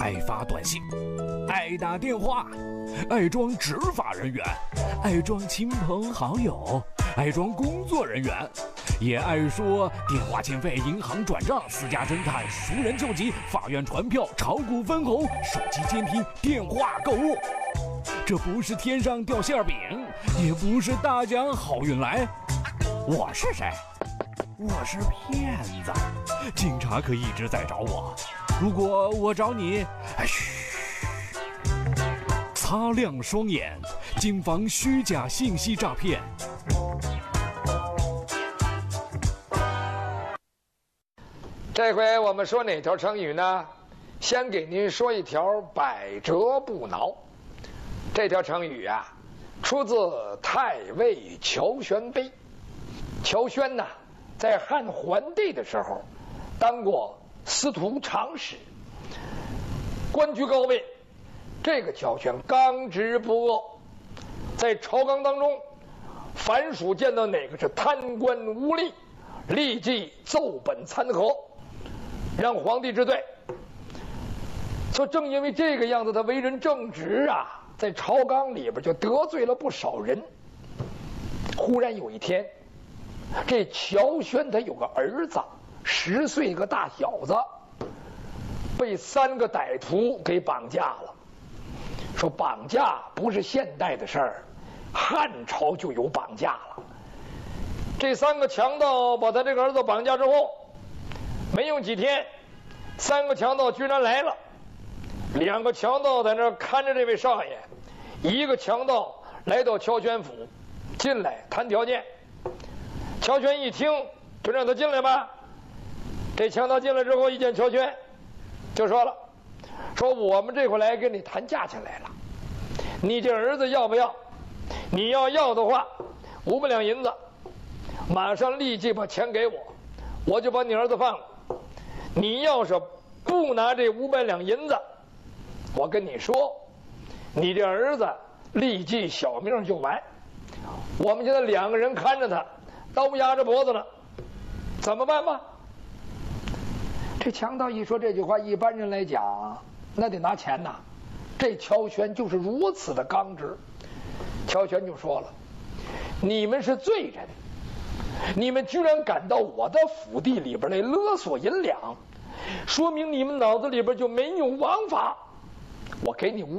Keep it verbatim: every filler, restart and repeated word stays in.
爱发短信，爱打电话，爱装执法人员，爱装亲朋好友，爱装工作人员，也爱说电话欠费、银行转账、私家侦探、熟人救急、法院传票、炒股分红、手机监听、电话购物。这不是天上掉馅饼，也不是大奖好运来。我是谁？我是骗子。警察可一直在找我，如果我找你，嘘，擦亮双眼，谨防虚假信息诈骗。 这回我们说哪条成语呢？先给您说一条百折不挠。这条成语啊，出自太尉乔玄碑。乔玄呐，在汉桓帝的时候当过司徒长史，官居高位。这个乔玄刚直不阿，在朝纲当中，凡属见到哪个是贪官污吏，立即奏本参劾，让皇帝治罪。说正因为这个样子，他为人正直啊，在朝纲里边就得罪了不少人。忽然有一天，这乔玄他有个儿子，十岁一个大小子，被三个歹徒给绑架了。说绑架不是现代的事儿，汉朝就有绑架了。这三个强盗把他这个儿子绑架之后，没用几天，三个强盗居然来了。两个强盗在那儿看着这位少爷，一个强盗来到乔玄府，进来谈条件。乔玄一听，就让他进来吧。这强盗进来之后，一见乔玄，就说了：“说我们这回来跟你谈价钱来了，你这儿子要不要？你要要的话，五百两银子，马上立即把钱给我，我就把你儿子放了。你要是不拿这五百两银子，我跟你说，你这儿子立即小命就完。我们现在两个人看着他，刀压着脖子呢，怎么办吧？”这强盗一说这句话，一般人来讲，那得拿钱呐。这乔玄就是如此的刚直。乔玄就说了：“你们是罪人，你们居然敢到我的府邸里边来勒索银两，说明你们脑子里边就没有王法。我给你五